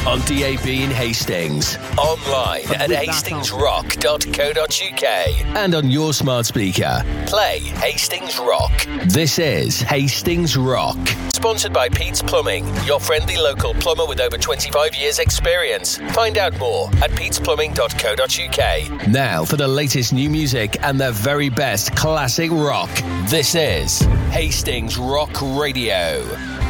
on DAB in Hastings, online at hastingsrock.co.uk, and on your smart speaker. Play Hastings Rock. This is Hastings Rock. Sponsored by Pete's Plumbing, your friendly local plumber with over 25 years experience. Find out more at petesplumbing.co.uk. Now for the latest new music and the very best classic rock. This is Hastings Rock Radio.